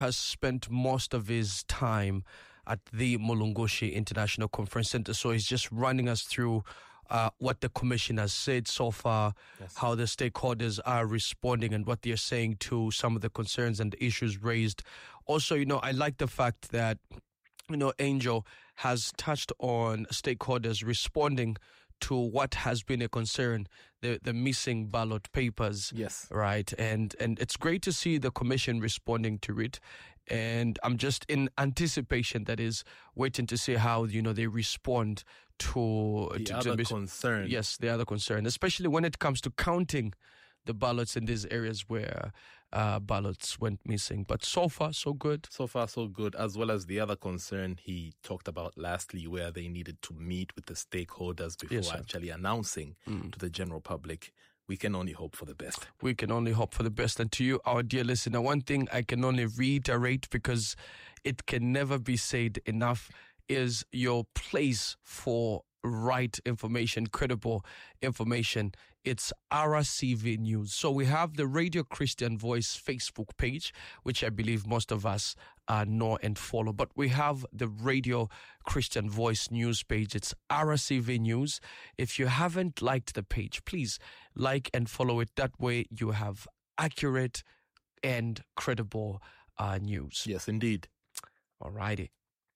has spent most of his time at the Mulungushi International Conference Center. So he's just running us through what the commission has said so far, how the stakeholders are responding and what they're saying to some of the concerns and the issues raised. Also, I like the fact that, Angel has touched on stakeholders responding to what has been a concern, the missing ballot papers. Yes. Right. And it's great to see the commission responding to it. And I'm just in anticipation, that is, waiting to see how, they respond to the other concern. Yes, the other concern, especially when it comes to counting the ballots in these areas where ballots went missing. But so far, so good. So far, so good, as well as the other concern he talked about lastly, where they needed to meet with the stakeholders before actually announcing to the general public. We can only hope for the best. We can only hope for the best. And to you, our dear listener, one thing I can only reiterate, because it can never be said enough, is your place for right information, credible information. It's RCV News. So we have the Radio Christian Voice Facebook page, which I believe most of us know and follow. But we have the Radio Christian Voice news page. It's RCV News. If you haven't liked the page, please like and follow it. That way you have accurate and credible news. Yes, indeed. Alrighty.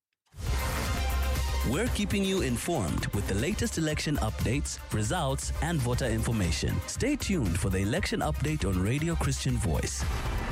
We're keeping you informed with the latest election updates, results, and voter information. Stay tuned for the election update on Radio Christian Voice.